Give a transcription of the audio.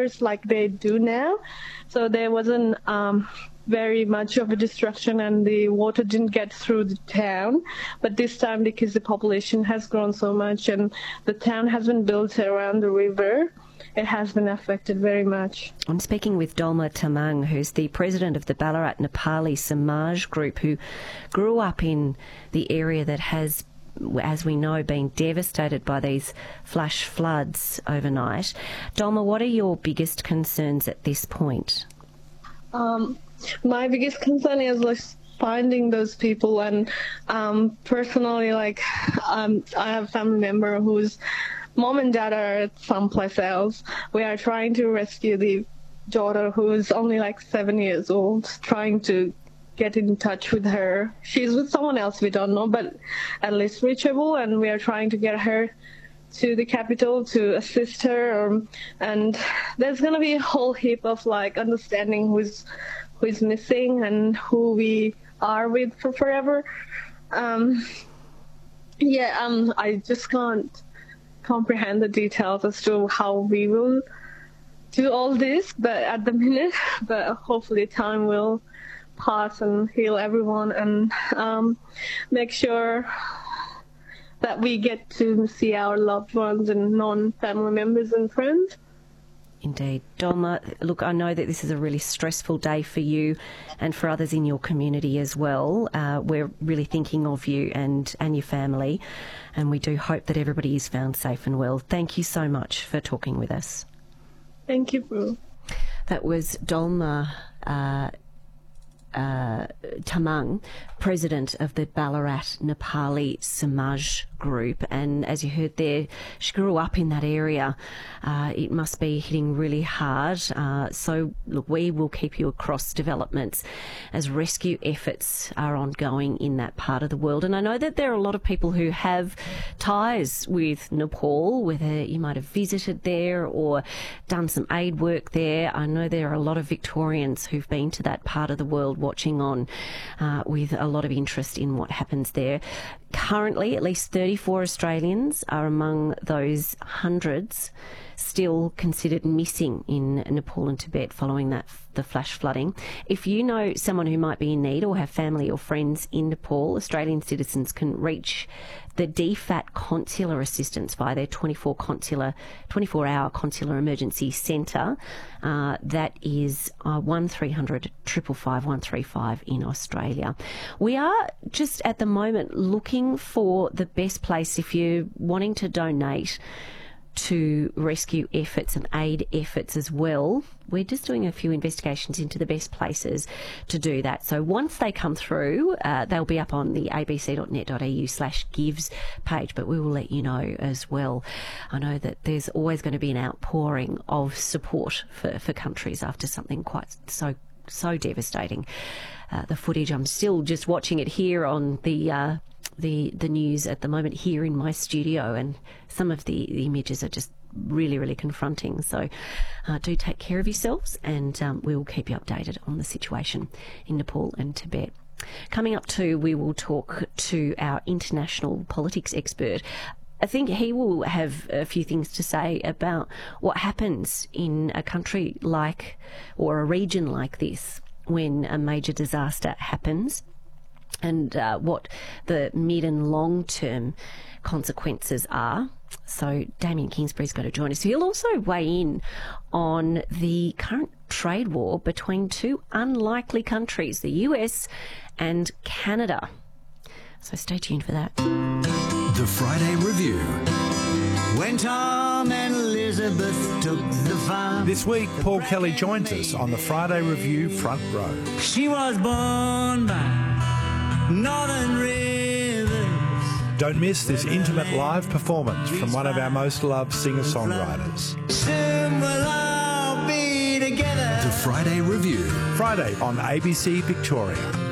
rivers like they do now. So there wasn't very much of a destruction, and the water didn't get through the town. But this time, because the population has grown so much and the town has been built around the river, it has been affected very much. I'm speaking with Dolma Tamang, who's the president of the Ballarat Nepali Samaj group, who grew up in the area that has, as we know, been devastated by these flash floods overnight. Dolma, what are your biggest concerns at this point? My biggest concern is finding those people, and personally, I have a family member whose mom and dad are someplace else. We are trying to rescue the daughter, who's only 7 years old, trying to get in touch with her. She's with someone else, we don't know, but at least reachable, and we are trying to get her to the capital to assist her. And there's going to be a whole heap of understanding who's missing and who we are with for forever. I just can't comprehend the details as to how we will do all this, but at the minute, but hopefully time will pass and heal everyone, and make sure that we get to see our loved ones and non-family members and friends. Indeed. Dolma, look, I know that this is a really stressful day for you and for others in your community as well. We're really thinking of you and your family, and we do hope that everybody is found safe and well. Thank you so much for talking with us. Thank you, Prue. That was Dolma Tamang, president of the Ballarat Nepali Samaj group, and as you heard there, she grew up in that area. It must be hitting really hard. So look, we will keep you across developments as rescue efforts are ongoing in that part of the world. And I know that there are a lot of people who have ties with Nepal, whether you might have visited there or done some aid work there. I know there are a lot of Victorians who've been to that part of the world watching on with a lot of interest in what happens there. Currently, at least 34 Australians are among those hundreds still considered missing in Nepal and Tibet following the flash flooding. If you know someone who might be in need or have family or friends in Nepal, Australian citizens can reach the DFAT Consular Assistance via their 24-hour consular emergency centre. That is 1300 555 135 in Australia. We are just at the moment looking for the best place if you're wanting to donate to rescue efforts and aid efforts as well. We're just doing a few investigations into the best places to do that. So once they come through, they'll be up on the abc.net.au/gives page, but we will let you know as well. I know that there's always going to be an outpouring of support for countries after something quite so devastating. The footage, I'm still just watching it here on the news at the moment here in my studio, and some of the images are just really, really confronting. So do take care of yourselves, and we will keep you updated on the situation in Nepal and Tibet. Coming up too, we will talk to our international politics expert. I think he will have a few things to say about what happens in a country like, or a region like this, when a major disaster happens, and what the mid and long-term consequences are. So Damien Kingsbury's got to join us. He'll also weigh in on the current trade war between two unlikely countries, the US and Canada. So stay tuned for that. The Friday Review. When Tom and Elizabeth took the farm. This week, Paul Kelly joins us on the Friday Review front row. She was born by Northern Rivers. Don't miss this intimate live performance from one of our most loved singer-songwriters. Soon we'll all be together. The Friday Review. Friday on ABC Victoria.